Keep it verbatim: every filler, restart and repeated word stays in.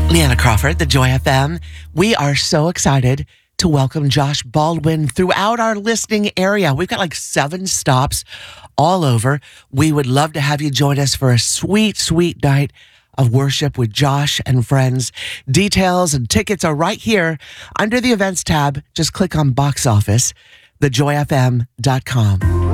Leanna Crawford, the Joy F M. We are so excited to welcome Josh Baldwin throughout our listening area. We've got like seven stops all over. We would love to have you join us for a sweet, sweet night of worship with Josh and friends. Details and tickets are right here under the events tab. Just click on box office, the joy f m dot com.